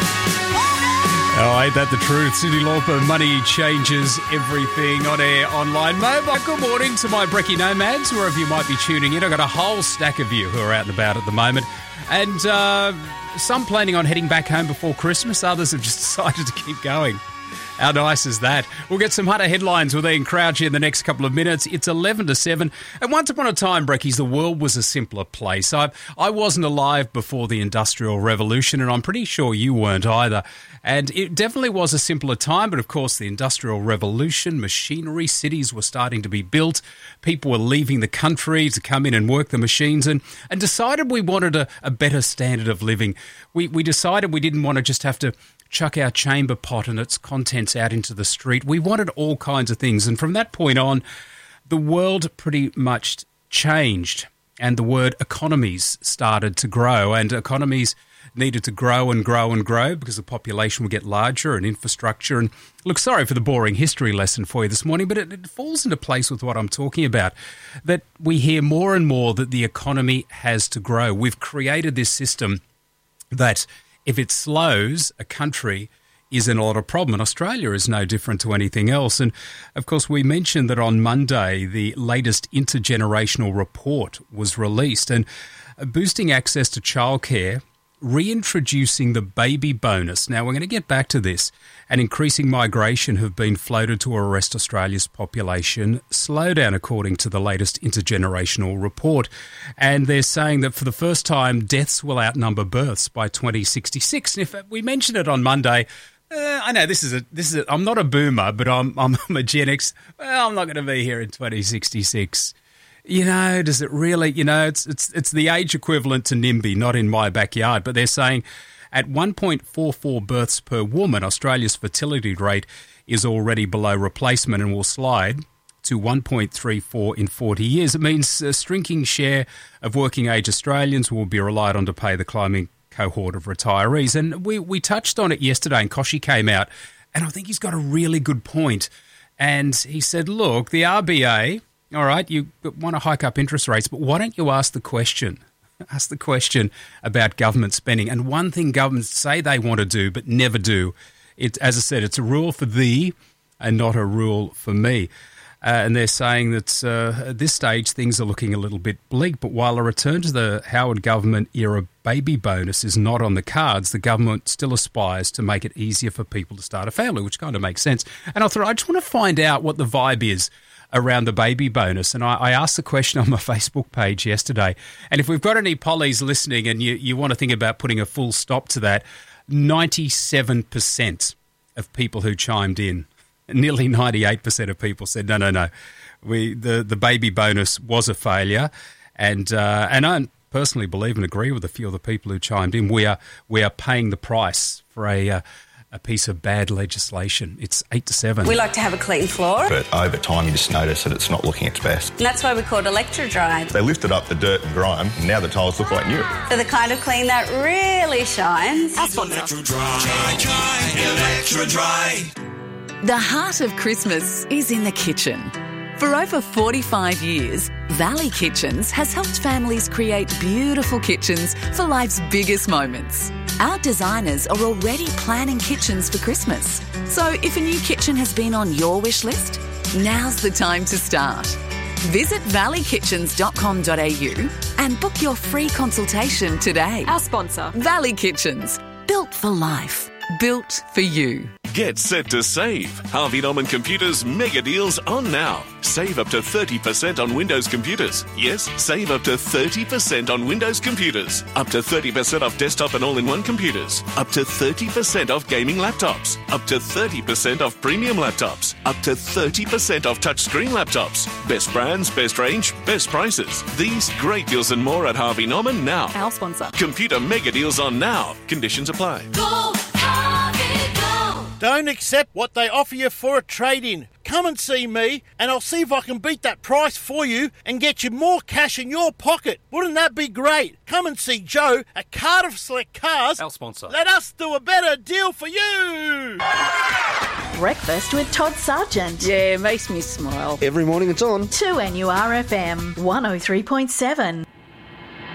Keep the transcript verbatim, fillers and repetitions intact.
Oh, ain't that the truth? Cyndi Lauper, money changes everything. On air, online, mobile. Good morning to my Brekkie Nomads, wherever you might be tuning in. I've got a whole stack of you who are out and about at the moment. And uh, some planning on heading back home before Christmas. Others have just decided to keep going. How nice is that? We'll get some Hunter headlines with Ian Crouch in the next couple of minutes. It's eleven to seven. And once upon a time, Brekkies, the world was a simpler place. I, I wasn't alive before the Industrial Revolution, and I'm pretty sure you weren't either. And it definitely was a simpler time, but of course the Industrial Revolution, machinery, cities were starting to be built. People were leaving the country to come in and work the machines and, and decided we wanted a, a better standard of living. We, we decided we didn't want to just have to chuck our chamber pot and its contents out into the street. We wanted all kinds of things. And from that point on, the world pretty much changed and the word economies started to grow, and economies needed to grow and grow and grow because the population would get larger and infrastructure. And look, sorry for the boring history lesson for you this morning, but it, it falls into place with what I'm talking about, that we hear more and more that the economy has to grow. We've created this system that if it slows, a country is in a lot of problem. And Australia is no different to anything else. And, of course, we mentioned that on Monday the latest intergenerational report was released, and boosting access to childcare, reintroducing the baby bonus. Now, we're going to get back to this. And increasing migration have been floated to arrest Australia's population slowdown, according to the latest intergenerational report. And they're saying that for the first time, deaths will outnumber births by twenty sixty-six. And if we mentioned it on Monday, uh, I know this is a this is a, I'm not a boomer, but I'm I'm a Gen X. Well, I'm not going to be here in twenty sixty-six. You know, does it really, you know, it's it's it's the age equivalent to NIMBY, not in my backyard. But they're saying at one point four four births per woman, Australia's fertility rate is already below replacement and will slide to one point three four in forty years. It means a shrinking share of working age Australians will be relied on to pay the climbing cohort of retirees. And we, we touched on it yesterday, and Koshy came out, and I think he's got a really good point. And he said, look, the R B A... all right, you want to hike up interest rates, but why don't you ask the question? Ask the question about government spending. And one thing governments say they want to do but never do, it, as I said, it's a rule for thee and not a rule for me. Uh, and they're saying that uh, at this stage things are looking a little bit bleak, but while a return to the Howard government era baby bonus is not on the cards, the government still aspires to make it easier for people to start a family, which kind of makes sense. And I thought, I just want to find out what the vibe is around the baby bonus. And I, I asked the question on my Facebook page yesterday. And if we've got any pollies listening and you, you want to think about putting a full stop to that, ninety-seven percent of people who chimed in, nearly ninety-eight percent of people said, no, no, no, we the, the baby bonus was a failure. And uh, and I personally believe and agree with a few of the people who chimed in. We are, we are paying the price for a... Uh, a piece of bad legislation. It's eight to seven. We like to have a clean floor. But over time you just notice that it's not looking its best. And that's why we call it Electro-Dry. They lifted up the dirt and grime, and now the tiles look like new. For the kind of clean that really shines. Our sponsor. Electro-Dry, dry, dry, Electro-Dry. The heart of Christmas is in the kitchen. For over forty-five years, Valley Kitchens has helped families create beautiful kitchens for life's biggest moments. Our designers are already planning kitchens for Christmas. So if a new kitchen has been on your wish list, now's the time to start. Visit valley kitchens dot com dot a u and book your free consultation today. Our sponsor. Valley Kitchens. Built for life. Built for you. Get set to save. Harvey Norman Computers mega deals on now. Save up to thirty percent on Windows computers. Yes, save up to thirty percent on Windows computers. Up to thirty percent off desktop and all-in-one computers. Up to thirty percent off gaming laptops. Up to thirty percent off premium laptops. Up to thirty percent off touchscreen laptops. Best brands, best range, best prices. These great deals and more at Harvey Norman now. Our sponsor. Computer mega deals on now. Conditions apply. Go, Harvey, go. Don't accept what they offer you for a trade-in. Come and see me, and I'll see if I can beat that price for you and get you more cash in your pocket. Wouldn't that be great? Come and see Joe at Cardiff Select Cars. Our sponsor. Let us do a better deal for you. Breakfast with Todd Sargent. Yeah, makes me smile. Every morning it's on. two N U R F M one oh three point seven.